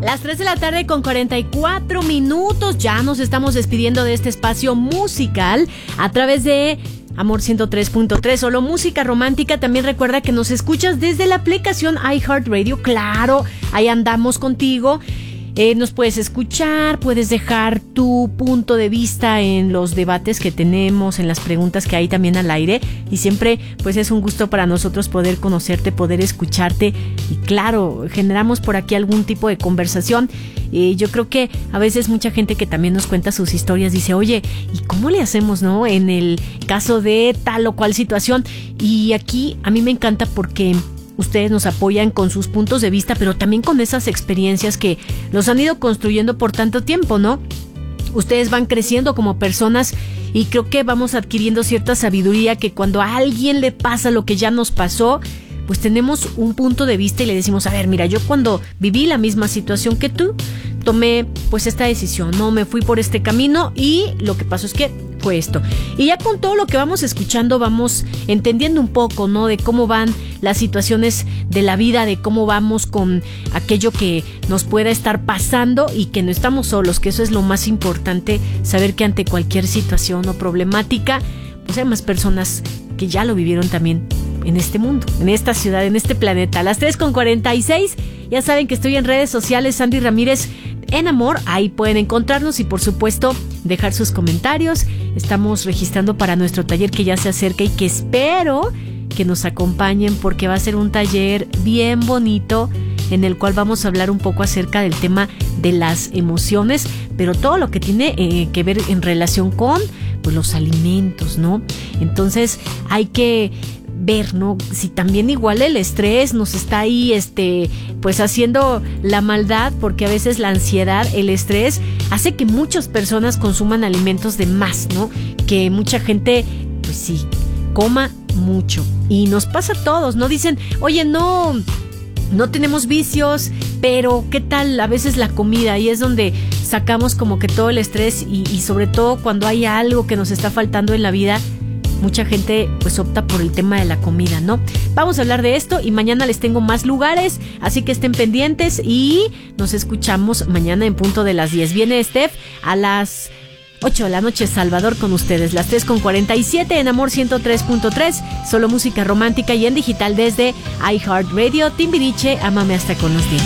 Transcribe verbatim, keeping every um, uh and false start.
Las tres de la tarde con cuarenta y cuatro minutos. Ya nos estamos despidiendo de este espacio musical a través de Amor ciento tres punto tres, solo música romántica. También recuerda que nos escuchas desde la aplicación iHeartRadio. Claro, ahí andamos contigo. Eh, nos puedes escuchar, puedes dejar tu punto de vista en los debates que tenemos, en las preguntas que hay también al aire, y siempre pues es un gusto para nosotros poder conocerte, poder escucharte, y claro, generamos por aquí algún tipo de conversación. Eh, yo creo que a veces mucha gente que también nos cuenta sus historias dice, oye, ¿y cómo le hacemos, no? En el caso de tal o cual situación. Y aquí a mí me encanta porque ustedes nos apoyan con sus puntos de vista, pero también con esas experiencias que los han ido construyendo por tanto tiempo, ¿no? Ustedes van creciendo como personas y creo que vamos adquiriendo cierta sabiduría que cuando a alguien le pasa lo que ya nos pasó, pues tenemos un punto de vista y le decimos, a ver, mira, yo cuando viví la misma situación que tú, tomé pues esta decisión, no me fui por este camino y lo que pasó es que fue esto. Y ya con todo lo que vamos escuchando vamos entendiendo un poco, ¿no? De cómo van las situaciones de la vida, de cómo vamos con aquello que nos pueda estar pasando y que no estamos solos, que eso es lo más importante, saber que ante cualquier situación o problemática, pues hay más personas que ya lo vivieron también en este mundo, en esta ciudad, en este planeta. A las tres con cuarenta y seis, ya saben que estoy en redes sociales, Sandy Ramírez en Amor, ahí pueden encontrarnos y por supuesto dejar sus comentarios. Estamos registrando para nuestro taller que ya se acerca y que espero que nos acompañen porque va a ser un taller bien bonito en el cual vamos a hablar un poco acerca del tema de las emociones, pero todo lo que tiene eh, que ver en relación con pues, los alimentos, ¿no? Entonces hay que ver, ¿no? Si también igual el estrés nos está ahí, este, pues haciendo la maldad, porque a veces la ansiedad, el estrés, hace que muchas personas consuman alimentos de más, ¿no? Que mucha gente, pues sí, coma mucho. Y nos pasa a todos, ¿no? Dicen, oye, no, no tenemos vicios, pero ¿qué tal a veces la comida? Y es donde sacamos como que todo el estrés y, y sobre todo cuando hay algo que nos está faltando en la vida, mucha gente pues opta por el tema de la comida, ¿no? Vamos a hablar de esto y mañana les tengo más lugares, así que estén pendientes y nos escuchamos mañana en punto de las diez. Viene Steph a las ocho de la noche, Salvador con ustedes, las tres con cuarenta y siete en Amor ciento tres punto tres, solo música romántica y en digital desde iHeartRadio. Timbiriche, ámame hasta con los dientes.